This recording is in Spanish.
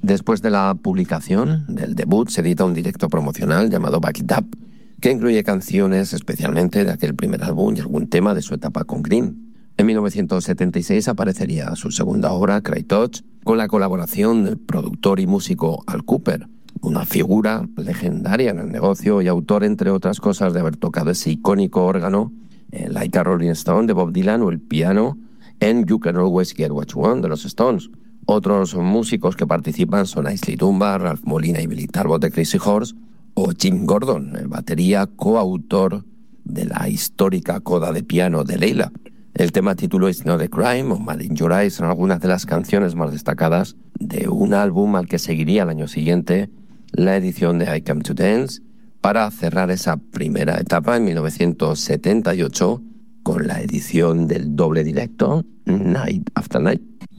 Después de la publicación del debut, se edita un directo promocional llamado Back It Up, que incluye canciones especialmente de aquel primer álbum y algún tema de su etapa con Green. En 1976 aparecería su segunda obra, Cry Touch, con la colaboración del productor y músico Al Kooper, una figura legendaria en el negocio y autor, entre otras cosas, de haber tocado ese icónico órgano en Like a Rolling Stone de Bob Dylan o el piano en You Can Always Get What You Want de los Stones. Otros músicos que participan son Isley Dunbar, Ralph Molina y Billy Talbot de Crazy Horse, o Jim Gordon, el batería coautor de la histórica coda de piano de Leila. El tema título It's Not a Crime o Mad in Your Eyes son algunas de las canciones más destacadas de un álbum al que seguiría el año siguiente la edición de I Come to Dance, para cerrar esa primera etapa en 1978 con la edición del doble directo Night After Night.